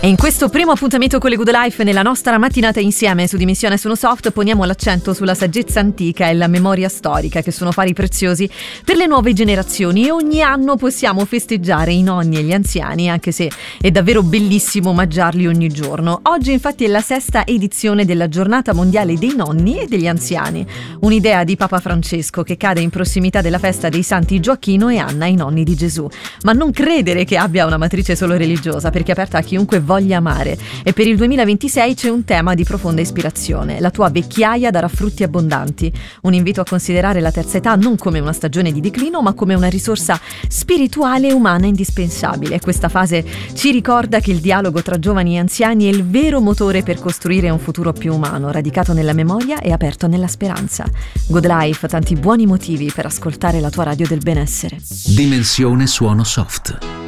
E in questo primo appuntamento con le Good Life, nella nostra mattinata insieme su Dimensione Suono Soft, poniamo l'accento sulla saggezza antica e la memoria storica, che sono fari preziosi per le nuove generazioni, e ogni anno possiamo festeggiare i nonni e gli anziani, anche se è davvero bellissimo omaggiarli ogni giorno. Oggi infatti è la 6ª edizione della Giornata Mondiale dei Nonni e degli Anziani, un'idea di Papa Francesco che cade in prossimità della festa dei Santi Gioacchino e Anna, i nonni di Gesù. Ma non credere che abbia una matrice solo religiosa, perché è aperta a chiunque voglia amare, e per il 2026 c'è un tema di profonda ispirazione: la tua vecchiaia darà frutti abbondanti, un invito a considerare la terza età non come una stagione di declino, ma come una risorsa spirituale e umana indispensabile. Questa fase ci ricorda che il dialogo tra giovani e anziani è il vero motore per costruire un futuro più umano, radicato nella memoria e aperto nella speranza. Good Life, tanti buoni motivi per ascoltare la tua radio del benessere. Dimensione Suono Soft.